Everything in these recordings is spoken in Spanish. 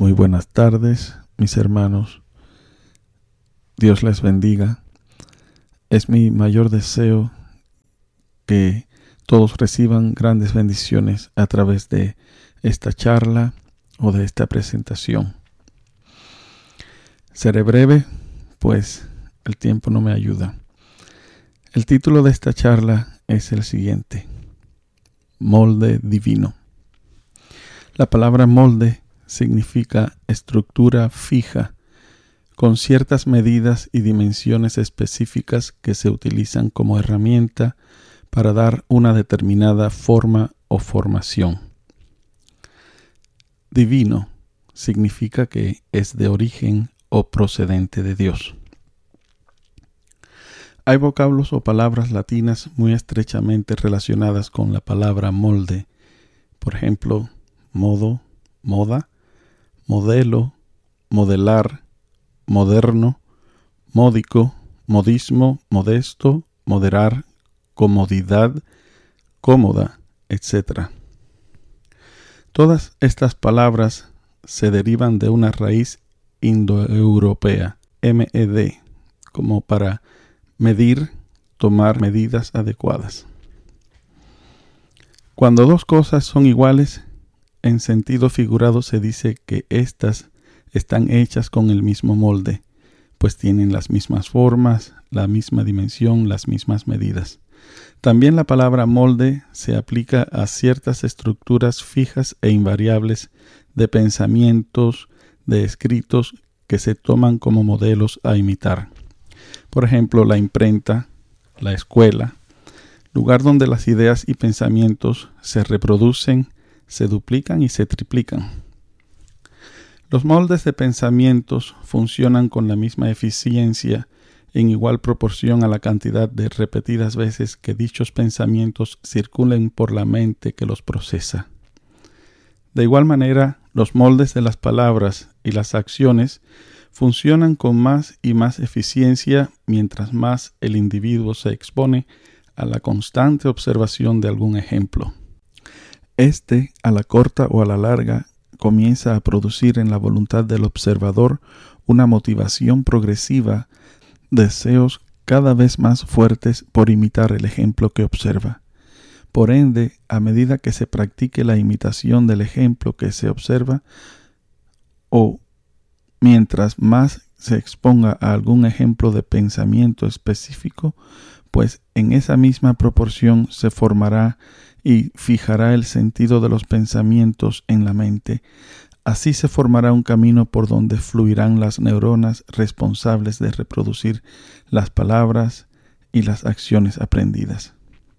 Muy buenas tardes, mis hermanos. Dios les bendiga. Es mi mayor deseo que todos reciban grandes bendiciones a través de esta charla o de esta presentación. Seré breve, pues el tiempo no me ayuda. El título de esta charla es el siguiente: Molde divino. La palabra molde significa estructura fija, con ciertas medidas y dimensiones específicas que se utilizan como herramienta para dar una determinada forma o formación. Divino significa que es de origen o procedente de Dios. Hay vocablos o palabras latinas muy estrechamente relacionadas con la palabra molde. Por ejemplo, modo, moda, modelo, modelar, moderno, módico, modismo, modesto, moderar, comodidad, cómoda, etc. Todas estas palabras se derivan de una raíz indoeuropea, med, como para medir, tomar medidas adecuadas. Cuando dos cosas son iguales, en sentido figurado se dice que éstas están hechas con el mismo molde, pues tienen las mismas formas, la misma dimensión, las mismas medidas. También la palabra molde se aplica a ciertas estructuras fijas e invariables de pensamientos, de escritos que se toman como modelos a imitar. Por ejemplo, la imprenta, la escuela, lugar donde las ideas y pensamientos se reproducen, se duplican y se triplican. Los moldes de pensamientos funcionan con la misma eficiencia en igual proporción a la cantidad de repetidas veces que dichos pensamientos circulen por la mente que los procesa. De igual manera, los moldes de las palabras y las acciones funcionan con más y más eficiencia mientras más el individuo se expone a la constante observación de algún ejemplo. A la corta o a la larga, comienza a producir en la voluntad del observador una motivación progresiva, deseos cada vez más fuertes por imitar el ejemplo que observa. Por ende, a medida que se practique la imitación del ejemplo que se observa, o mientras más se exponga a algún ejemplo de pensamiento específico, pues en esa misma proporción se formará y fijará el sentido de los pensamientos en la mente. Así se formará un camino por donde fluirán las neuronas responsables de reproducir las palabras y las acciones aprendidas.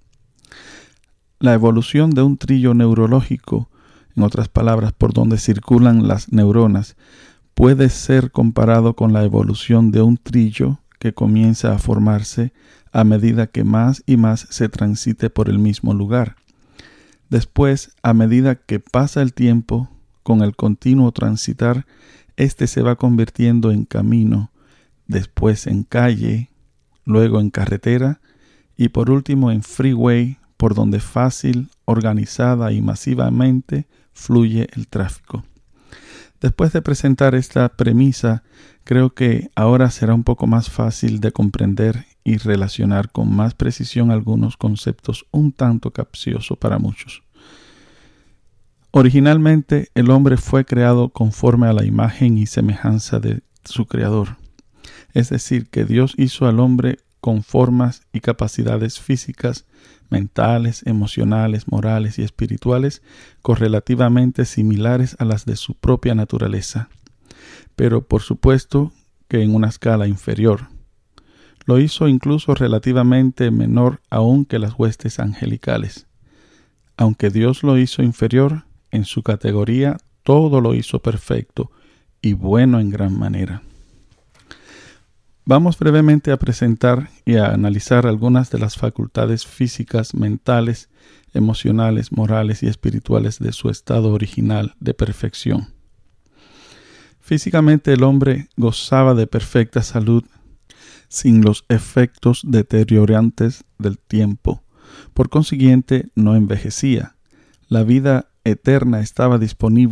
La evolución de un trillo neurológico, en otras palabras, por donde circulan las neuronas, puede ser comparado con la evolución de un trillo que comienza a formarse a medida que más y más se transite por el mismo lugar. Después, a medida que pasa el tiempo, con el continuo transitar, este se va convirtiendo en camino, después en calle, luego en carretera y por último en freeway, por donde fácil, organizada y masivamente fluye el tráfico. Después de presentar esta premisa, creo que ahora será un poco más fácil de comprender y relacionar con más precisión algunos conceptos un tanto capciosos para muchos. Originalmente, el hombre fue creado conforme a la imagen y semejanza de su creador. Es decir, que Dios hizo al hombre con formas y capacidades físicas, mentales, emocionales, morales y espirituales correlativamente similares a las de su propia naturaleza, pero por supuesto que en una escala inferior. Lo hizo incluso relativamente menor aún que las huestes angelicales. Aunque Dios lo hizo inferior, en su categoría todo lo hizo perfecto y bueno en gran manera. Vamos brevemente a presentar y a analizar algunas de las facultades físicas, mentales, emocionales, morales y espirituales de su estado original de perfección. Físicamente el hombre gozaba de perfecta salud sin los efectos deteriorantes del tiempo. Por consiguiente, no envejecía. La vida eterna estaba disponible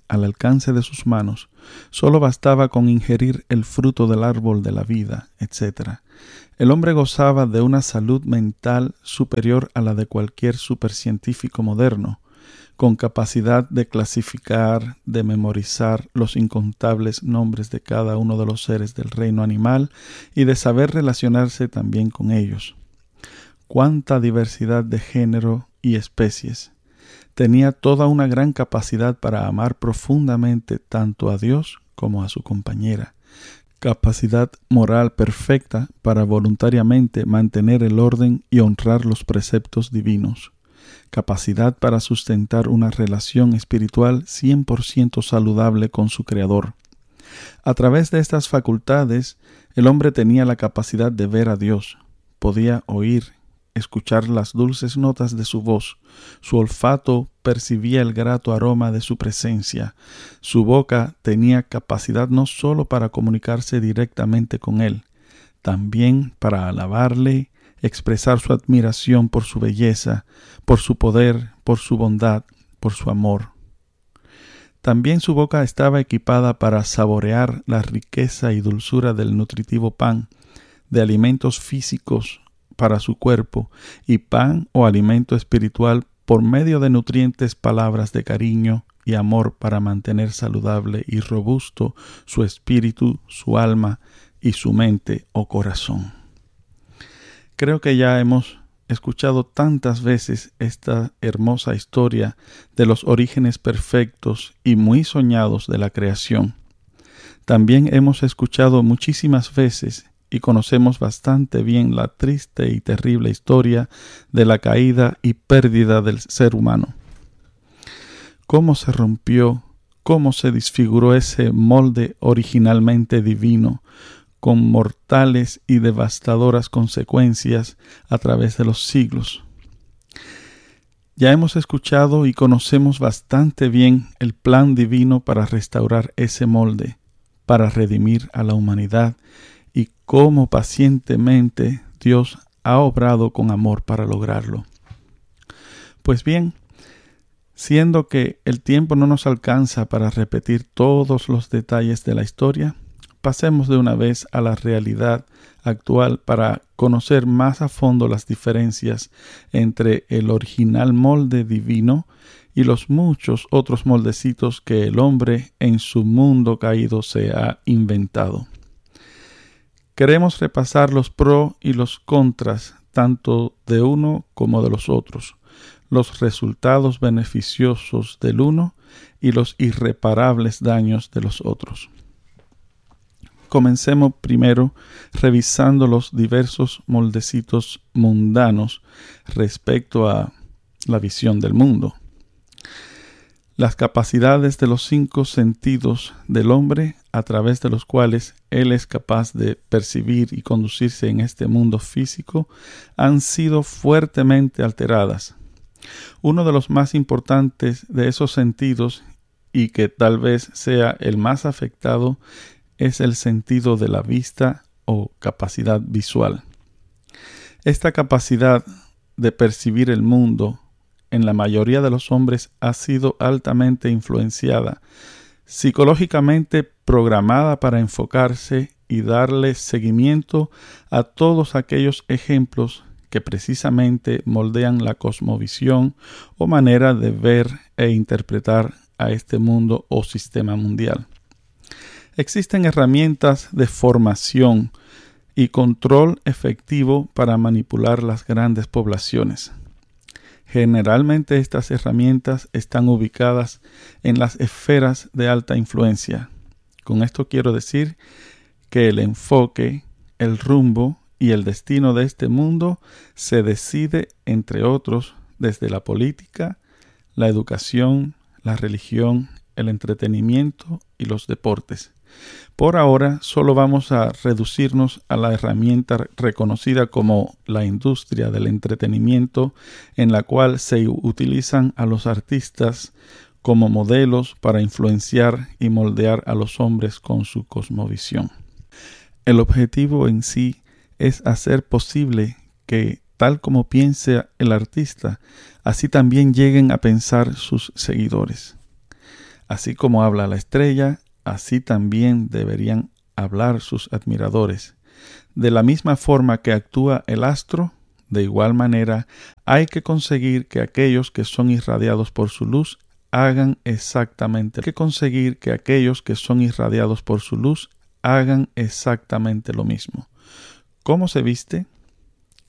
al alcance de sus manos. Solo bastaba con ingerir el fruto del árbol de la vida, etc. El hombre gozaba de una salud mental superior a la de cualquier supercientífico moderno, con capacidad de clasificar, de memorizar los incontables nombres de cada uno de los seres del reino animal y de saber relacionarse también con ellos. Cuánta diversidad de género y especies. Tenía toda una gran capacidad para amar profundamente tanto a Dios como a su compañera. Capacidad moral perfecta para voluntariamente mantener el orden y honrar los preceptos divinos. Capacidad para sustentar una relación espiritual 100% saludable con su Creador. A través de estas facultades, el hombre tenía la capacidad de ver a Dios. Podía oír, escuchar las dulces notas de su voz. Su olfato percibía el grato aroma de su presencia. Su boca tenía capacidad no solo para comunicarse directamente con Él, también para alabarle, expresar su admiración por su belleza, por su poder, por su bondad, por su amor. También su boca estaba equipada para saborear la riqueza y dulzura del nutritivo pan, de alimentos físicos para su cuerpo y pan o alimento espiritual por medio de nutrientes palabras de cariño y amor para mantener saludable y robusto su espíritu, su alma y su mente o corazón. Creo que ya hemos escuchado tantas veces esta hermosa historia de los orígenes perfectos y muy soñados de la creación. También hemos escuchado muchísimas veces y conocemos bastante bien la triste y terrible historia de la caída y pérdida del ser humano. Cómo se rompió, cómo se desfiguró ese molde originalmente divino, con mortales y devastadoras consecuencias a través de los siglos. Ya hemos escuchado y conocemos bastante bien el plan divino para restaurar ese molde, para redimir a la humanidad y cómo pacientemente Dios ha obrado con amor para lograrlo. Pues bien, siendo que el tiempo no nos alcanza para repetir todos los detalles de la historia, pasemos de una vez a la realidad actual para conocer más a fondo las diferencias entre el original molde divino y los muchos otros moldecitos que el hombre en su mundo caído se ha inventado. Queremos repasar los pros y los contras tanto de uno como de los otros, los resultados beneficiosos del uno y los irreparables daños de los otros. Comencemos primero revisando los diversos moldecitos mundanos respecto a la visión del mundo. Las capacidades de los 5 sentidos del hombre a través de los cuales él es capaz de percibir y conducirse en este mundo físico han sido fuertemente alteradas. Uno de los más importantes de esos sentidos y que tal vez sea el más afectado es el sentido de la vista o capacidad visual. Esta capacidad de percibir el mundo en la mayoría de los hombres ha sido altamente influenciada, psicológicamente programada para enfocarse y darle seguimiento a todos aquellos ejemplos que precisamente moldean la cosmovisión o manera de ver e interpretar a este mundo o sistema mundial. Existen herramientas de formación y control efectivo para manipular las grandes poblaciones. Generalmente estas herramientas están ubicadas en las esferas de alta influencia. Con esto quiero decir que el enfoque, el rumbo y el destino de este mundo se decide, entre otros, desde la política, la educación, la religión, el entretenimiento y los deportes. Por ahora, solo vamos a reducirnos a la herramienta reconocida como la industria del entretenimiento, en la cual se utilizan a los artistas como modelos para influenciar y moldear a los hombres con su cosmovisión. El objetivo en sí es hacer posible que, tal como piense el artista, así también lleguen a pensar sus seguidores. Así como habla la estrella, así también deberían hablar sus admiradores. De la misma forma que actúa el astro, de igual manera hay que conseguir que aquellos que son irradiados por su luz hagan exactamente lo mismo. ¿Cómo se viste?